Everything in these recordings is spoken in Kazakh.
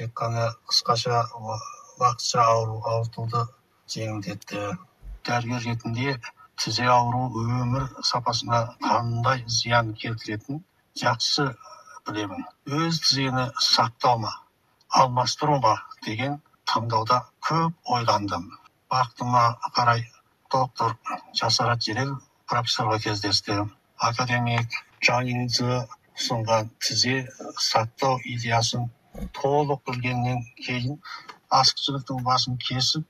тек қана қысқаша уақытша ауыртуды жеңілдетті. Дәрігер ретінде тізе ауруы өмір сапасына қандай зиян келтіретінін жақсы білемін. Өз тізені сақтау ма, алмастыру ма деген таңдауда көп ойландым. Бақытыма қарай доктор Жасарат Желел профессорға кездесті. Академик Жанинзі ұсынған тізе сақтау идеясын толық білгеннен кейін асықшылықтың басын кесіп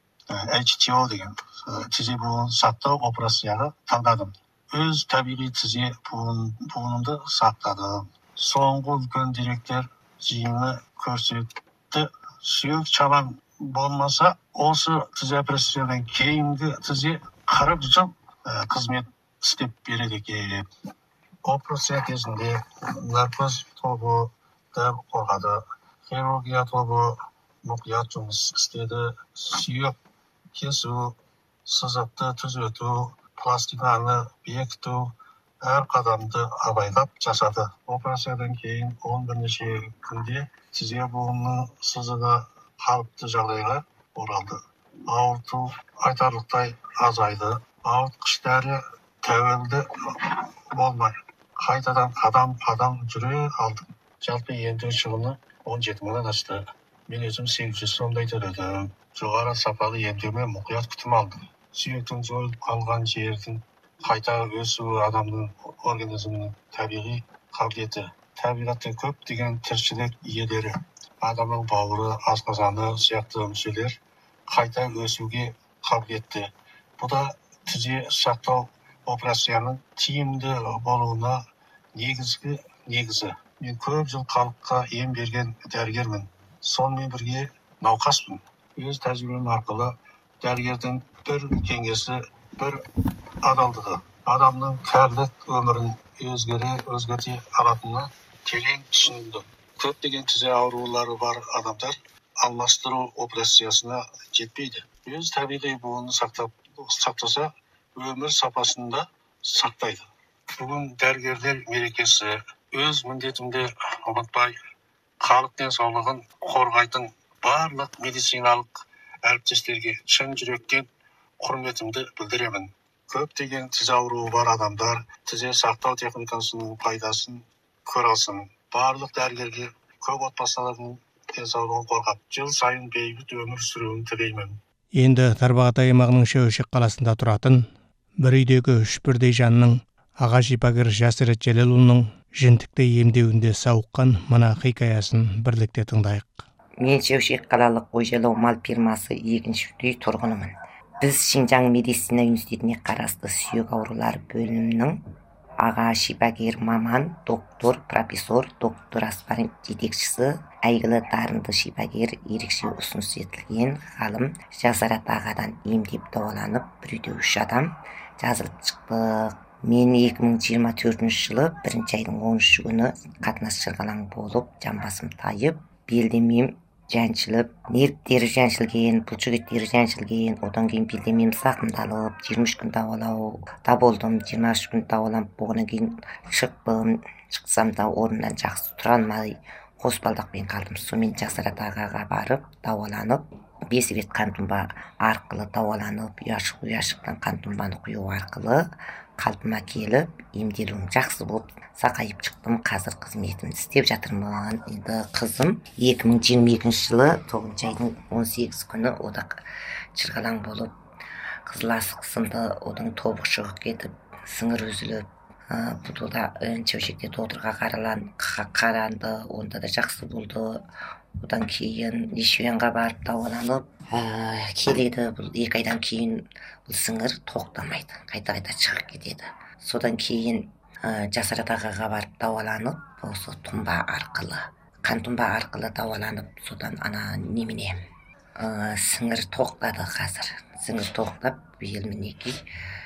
HTO деген тізе буынын сақтау операцияға таңдадым. Өз табиғи тізе буынымды сақтадым. Соңғы үлкен деректер жиыны көрсетті. Сүйек шамам болмаса, осы тізе операциядан кейінгі тізе 40 жыл қызмет істеп береді екен. Операция кезінде наркоз тобы дәл қорғады. Хирургия тобы мұқият жұмыс істеді. Сүйек кесу, сызықты түзету, пластинаны бекіту, әр қадамды абайлап жасады. Операциядан кейін 11 күнде тізе буынының сызығы қалыпты жағдайға оралды. Ауырту айтарлықтай азайды. Ауыртқыш дәрі тәуелді болмай, қайтадан қадам жүре алдым. Жалпы емдеу шығыны 17 мыңнан асты. Мен өзім 800 сомдай төледім. Жоғары сапалы емдеумен мұқият күтім алдым. Сүйектің жойылып қалған жердің қайта өсуі адамның организмінің табиғи қабілеті. Табиғатта көп деген тіршілік иелері, адамның бауыры, асқазаны сияқты мүшелер қайта өсуге қабілетті. Бұл да тізе сақтау операцияның тиімді болуына негізі. Мен көп жыл халыққа ем берген дәрігермін. Сонымен бірге науқаспын. Өз тәжірибем арқылы дәрігердің бір кеңесі, бір адалдығы, адамның кәрілік өмірін өзгерте алатынына терең түсіндім. Көптеген тізе аурулары бар адамдар алмастыру операциясына жетпейді. Өз табиғи буынын сақтаса, өмір сапасында сақтайды. Бүгін дәрігерлер мерекесі. Өз міндетімді ұмытпай, халық денсаулығын қорғайтын барлық медициналық әріптестерге шын жүректен құрметімді білдіремін. Көптеген тізе ауруы бар адамдар тізе сақтау техникасының пайдасын көре алсын. Барлық дәрігерге көп отбасылардың денсаулығын қорғап, жыл сайын бейбіт өмір сүруін тілеймін. Енді Тарбағатай аймағының Шәуешек қаласында тұратын бір үйдегі 3 бірдей жанның аға шипагер Жасарат Желелұлының жінтікті емдеуінде сауыққан мына хикаясын бірлікте тыңдайық. Мен Шәуешек қалалық Ойжайлау мал фермасы 2-ші үй тұрғынымын. Біз Шинжаң медицина университетіне қарасты сүйек аурулары бөлімінің аға шипагер маман, профессор, доктор аспарин жетекшісі, әйгілі дарынды шипагер, ерекше ұсыныс етілген ғалым Жасарат ағадан емдеп дауаланып, бір үйде 3 адам жазылып шықтық. Мен 2024 жылы 1 айдың 13 күні қатынас шырғалаң болып, жамбасым тайып, белдемем жаншылып, нервтері жаншылген, бұлшықеттері жаншылген, одан кейін белдемем зақымдалып, 23 күн дауалауда болдым. 23 күн дауаланып болғаннан кейін шықсам да орнымнан жақсы тұра алмай, қоспалдақпен қалдым. Сонымен Жасарат ағаға барып дауаланып, 5 рет қантұнба арқылы дауаланып, ұяшықтан қантұнбаны құю арқылы қалпыма келіп, емделуім жақсы болып, сақайып шықтым. Қазір қызметімді істеп жатырмын. Енді қызым 2022 жылы 9 айдың 18 күні одақ шырғалаң болып, қызыл асық сынды, одан тобық шығып кетіп, сыңыр үзіліп, бұл да Шәуешекте докторға қаранды, онда да жақсы болды. Одан кейін Нишуянға барып дауаланып, келеді. Бұл 2 айдан кейін бұл сыңыр тоқтамайды, қайта-қайта шығып кетеді. Содан кейін Жасарат ағаға барып дауаланып, осы тұнба арқылы, қантұнба арқылы дауаланып, содан немене сіңір тоқтады қазір. Сіңір тоқтап, биыл мінекей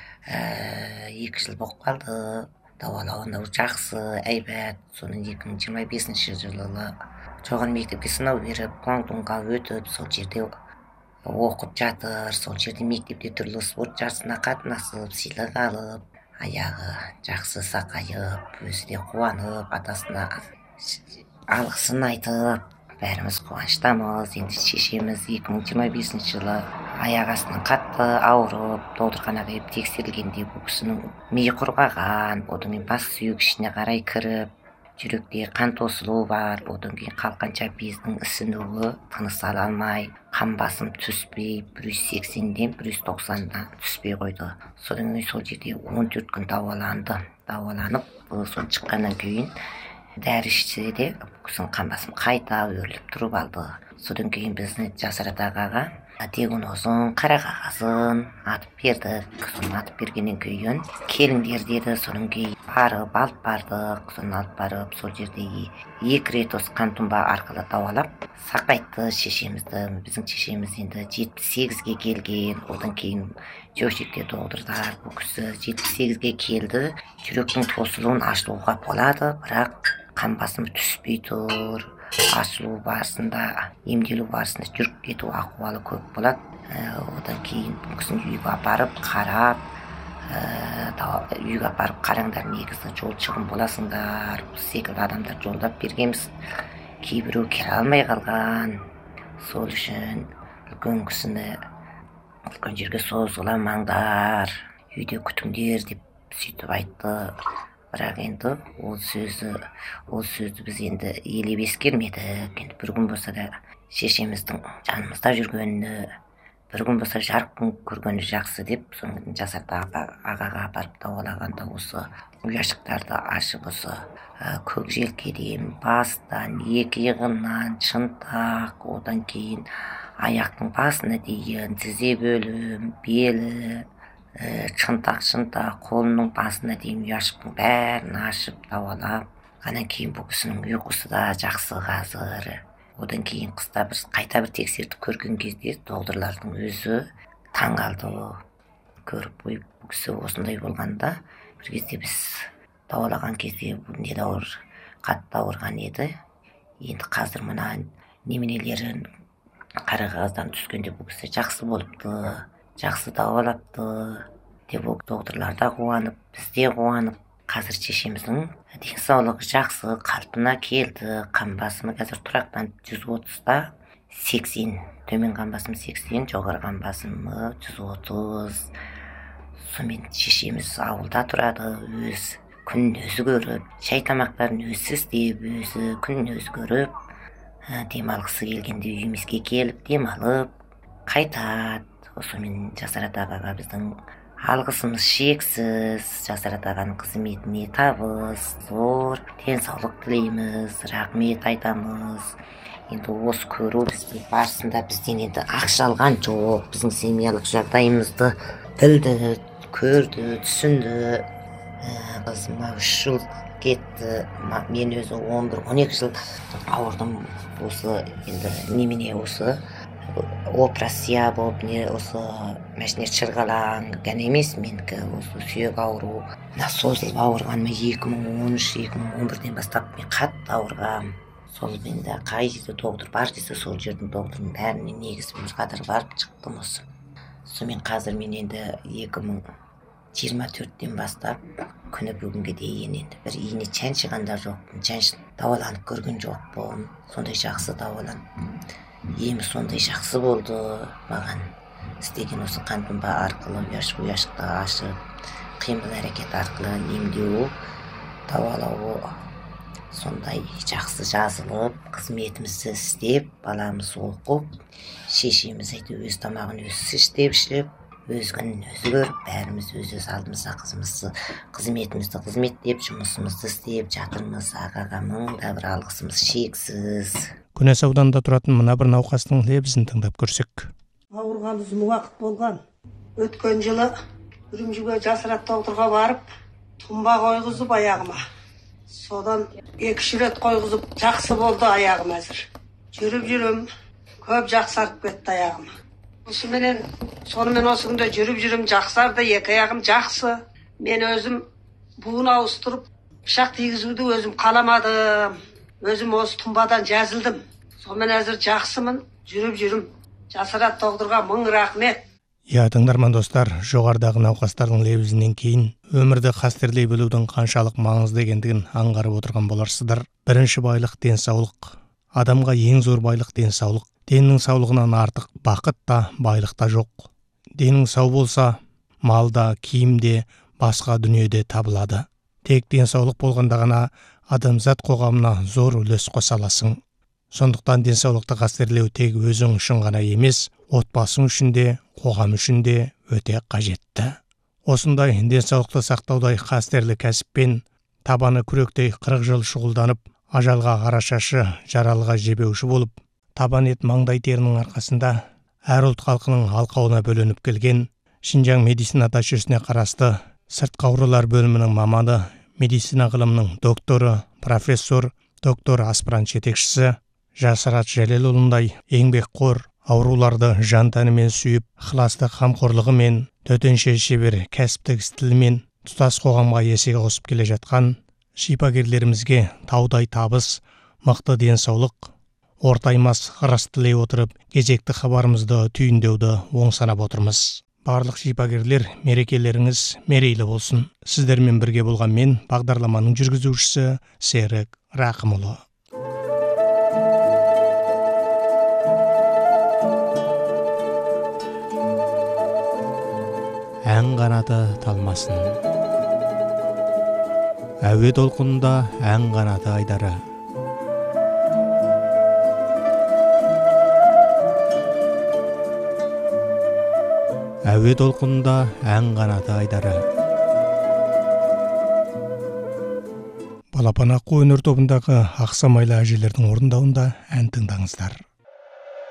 2 жыл болып қалды. Дауалауында жақсы, әйбәт. Соның 2025 жылы жоғары мектепке сынау беріп, Гуандунға өтіп, сол жерде оқып жатыр. Сол жерде мектепте түрлі спорт жарысына қатынасып, сыйлық алып, аяғы жақсы сақайып, өзі де қуанып, атасына алғысын айтып, бәріміз қуаныштамыз. Енді шешеміз 2025 жылы аяқ астынан қатты ауырып, доғдырханаға келіп тексерілгенде бұл кісінің миы құрғаған, одан кейін бас сүйек ішіне қарай кіріп, жүректе қан тосылуы бар, одан кейін қалқанша бездің ісінуі, тыныс ала алмай, қан басым түспей, 180-ден 190-на түспей қойды. Содан кейін сол жерде 14 күн дауаланып, сол шыққаннан кейін дәрі ішсе де кісінің қан басым қайта өрлеп тұрып алды. Содан кейін біздің Жасарат ағаға диагнозын, қара қағазын атып бердік. Соны атып бергеннен кейін келіңдер деді. Содан кейін алып бардық. Соны алып барып, сол жерде 2 рет осы қан тұнба арқылы дауалап сақайтты шешемізді. Біздің шешеміз енді 78-ге келген. Одан кейін жөшекте доғдырдар. Бұл кісі 78-ге келді. Жүректің тосылуын ашылуға болады, бірақ қан басымы түспей тұр. Ашылу барысында, емделу барысында жүріп кету ахуалы көп болады. Одан кейін бұл кісіні үйге апарып қарап, қараңдар, негізі жол шығын боласыңдар. Секілді адамдар жолдап бергенбіз. Кейбіреу келе алмай қалған. Сол үшін үлкен кісіні үлкен жерге созғыламаңдар, үйде күтіңдер деп сөйтіп айтты. Бірақ енді ол сөзді біз енді елеп ескермедік. Енді бір күн болса да шешеміздің жанымызда жүргені, бір күн болса жарқын көргені жақсы деп, соны Жасарат ағаға апарып дауалағанда осы ұяшықтарды ашып, осы көк желкеден, бастан, 2 иығынан, шынтақ, одан кейін аяқтың басына дейін, тізе бөлім, белі, шынтақ, қолының басына дейін ұяшықтың бәрін ашып дауалап, ғанан кейін бұл кісінің ұйқысы да жақсы қазір. Одан кейін қыста біз қайта бір тексертіп көрген кезде доғдырлардың өзі таң қалды. Көріп қойып, бұл кісі осындай болғанда, бір кезде біз дауалаған кезде недәуір қатты ауырған еді. Енді қазір мына неменелерін қара қағаздан түскенде бұл кісі жақсы болыпты, жақсы дауалапты деп доғдырлар да қуанып, біз де қуанып. Қазір шешеміздің денсаулығы жақсы, қалпына келді. Қан басымы қазір тұрақтан 130-та 80, төмен қан басым 80, жоғары қан басымы 130. Сонымен шешеміз ауылда тұрады, өз күнін өзі көріп, шай тамақтарын өзі істеп, өзі күнін өзі көріп, демалғысы келгенде үйімізге келіп демалып қайтады. Сонымен Жасарат ағаға біздің алғысымыз шексіз. Жасарат ағаның қызметіне табыс, зор денсаулық тілейміз, рахмет айтамыз. Енді осы көру барысында бізден енді ақша алған жоқ. Біздің семьялық жағдайымызды білді, көрді, түсінді. Қызыма 3 жыл кетті. Мен өзі 11-12 жыл ауырдым. Осы енді немене осы операция болып, осы мәшіне шырғаланған емес, менікі осы сүйек ауру. Созылып ауырғаныма 2013-2011-ден бастап мен қатты ауырғам. Сол енді қай жерде доғдыр бар десе, сол жердің доғдырының бәріне негіз қатар барып шықтым осы. Сонымен қазір мен енді 2024-ден бастап күні бүгінге дейін енді бір ине чаншыған да жоқпын, дауаланып көрген жоқпын. Сондай жақсы дауаланып, емі сондай жақсы болды маған. Істеген осы қан тұнба арқылы ұяшықты ашып, қимыл әрекет арқылы емдеу, дауалауы сондай жақсы жазылып, қызметімізді істеп, баламыз оқып, шешеміз өз тамағын өзі істеп ішіп, өз күнін өзі көріп, бәріміз өз алдымызда қызметімізді қызметтеп, жұмысымызды істеп жатырмыз. Ағаға мың да бір алғысымыз шексіз. Күнәс ауданында тұратын мына бір науқастың лебізін тыңдап көрсек. Ауырған ұзын уақыт болған. Өткен жылы Үрімжіге Жасарат доғдырға барып, тұнба қойғызып аяғыма. Содан 2 рет қойғызып, жақсы болды аяғым әзір. Жүріп, көп жақсарып кетті аяғым. Сонымен осы күнде жүріп, жақсарды, 2 аяғым жақсы. Мен өзім буын ауыстырып, пышақ тигізуді өзім қаламадым. Өзім осы тұнбадан жазылдым. Сонымен әзір жақсымын, жүріп. Жасарат доғдырға мың рахмет. Тыңдарман достар, жоғарыдағы науқастардың лебізінен кейін өмірді қастерлей білудің қаншалық маңызды екендігін аңғарып отырған боларсыздар. Бірінші байлық денсаулық, адамға ең зор байлық денсаулық. Деннің саулығынан артық бақыт та, байлық та жоқ. Денің сау болса, малда, киімде, басқа дүниеде табылады. Тек денсаулық болғанда ғана адамзат қоғамына зор үлес қоса аласың. Сондықтан денсаулықты қастерлеу тек өзің үшін ғана емес, отбасың үшін де, қоғам үшін де өте қажетті. Осындай денсаулықты сақтаудай қастерлі кәсіппен табаны күректей 40 жыл шұғылданып, ажалға қарашашы, жаралыға жебеуші болып, табан ет маңдай терінің арқасында әр ұлт халқының алқауына бөленіп келген Шинжаң медицина жүйесіне қарасты сыртқы аурулар бөлімінің маманы, медицина ғылымының докторы, профессор, доктор аспирант жетекшісі Жасырат Жәлелұлындай еңбекқор, ауруларды жан-тәнімен сүйіп, ықыласты қамқорлығымен, төтенше шебер кәсіптік стилімен тұтас қоғамға есеге қосып келе жатқан шипагерлерімізге таудай табыс, мықты денсаулық, ортаймас ырыс тілей отырып, кезекті хабарымызды түйіндеуді оң санап отырмыз. Барлық шипагерлер, мерекелеріңіз мерейлі болсын. Сіздермен бірге болған мен, бағдарламаның жүргізушісі Серік Рақымұлы. Ән қанаты талмасын. Әуе толқынында ән қанаты айдары. Әуе толқынында ән қанаты айдары. Балапан аққу өнер тобындағы ақсамайлы әжелердің орындауында ән тыңдаңыздар.